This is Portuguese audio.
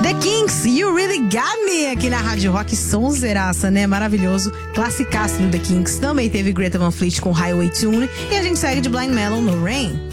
The Kinks, You Really Got Me, aqui na Rádio Rock, sonzeraça, né? Maravilhoso, classicaço do The Kinks. Também teve Greta Van Fleet com Highway Tune e a gente segue de Blind Melon no Rain.